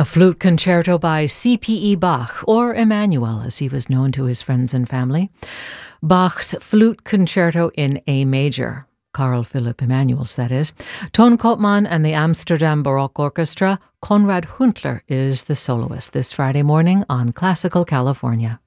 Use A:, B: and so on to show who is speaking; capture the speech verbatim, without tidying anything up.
A: A flute concerto by C P E Bach, or Emmanuel as he was known to his friends and family. Bach's Flute Concerto in A Major. Carl Philipp Emanuels, that is. Ton Koopman and the Amsterdam Baroque Orchestra. Konrad Huntler is the soloist this Friday morning on Classical California.